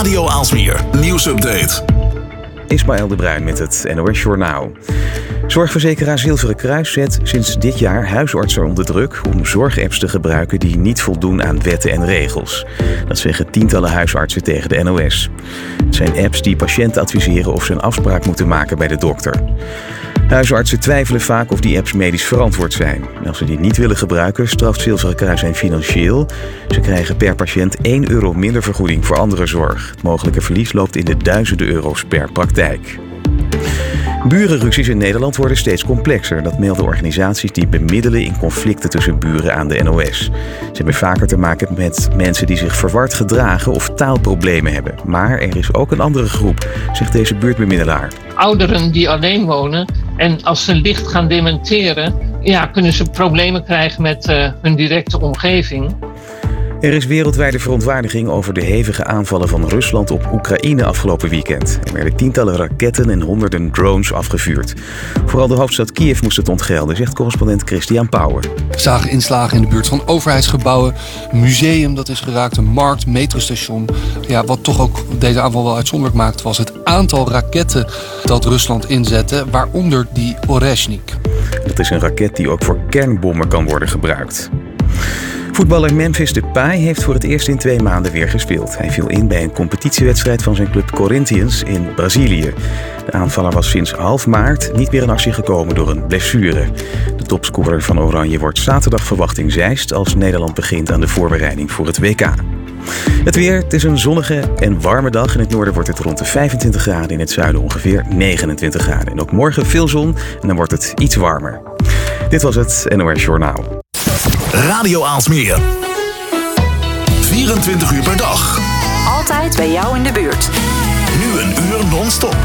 Radio Aalsmeer nieuwsupdate. Ismaël de Bruin met het NOS Journaal. Zorgverzekeraar Zilveren Kruis zet sinds dit jaar huisartsen onder druk om zorgapps te gebruiken die niet voldoen aan wetten en regels. Dat zeggen tientallen huisartsen tegen de NOS. Het zijn apps die patiënten adviseren of ze een afspraak moeten maken bij de dokter. Huisartsen twijfelen vaak of die apps medisch verantwoord zijn. Als ze die niet willen gebruiken, straft Zilveren Kruis hen financieel. Ze krijgen per patiënt €1 minder vergoeding voor andere zorg. Het mogelijke verlies loopt in de duizenden euro's per praktijk. Burenruzies in Nederland worden steeds complexer. Dat melden organisaties die bemiddelen in conflicten tussen buren aan de NOS. Ze hebben vaker te maken met mensen die zich verward gedragen of taalproblemen hebben. Maar er is ook een andere groep, zegt deze buurtbemiddelaar. Ouderen die alleen wonen en als ze licht gaan dementeren, kunnen ze problemen krijgen met hun directe omgeving. Er is wereldwijde verontwaardiging over de hevige aanvallen van Rusland op Oekraïne afgelopen weekend. Er werden tientallen raketten en honderden drones afgevuurd. Vooral de hoofdstad Kiev moest het ontgelden, zegt correspondent Christian Pauwen. We zagen inslagen in de buurt van overheidsgebouwen, een museum dat is geraakt, een markt, metrostation. Wat toch ook deze aanval wel uitzonderlijk maakte, was het aantal raketten dat Rusland inzette, waaronder die Oreshnik. Dat is een raket die ook voor kernbommen kan worden gebruikt. Voetballer Memphis Depay heeft voor het eerst in 2 maanden weer gespeeld. Hij viel in bij een competitiewedstrijd van zijn club Corinthians in Brazilië. De aanvaller was sinds half maart niet meer in actie gekomen door een blessure. De topscorer van Oranje wordt zaterdag verwacht in Zeist als Nederland begint aan de voorbereiding voor het WK. Het weer, het is een zonnige en warme dag. In het noorden wordt het rond de 25 graden, in het zuiden ongeveer 29 graden. En ook morgen veel zon en dan wordt het iets warmer. Dit was het NOS Journaal. Radio Aalsmeer. 24 uur per dag. Altijd bij jou in de buurt. Nu een uur non-stop.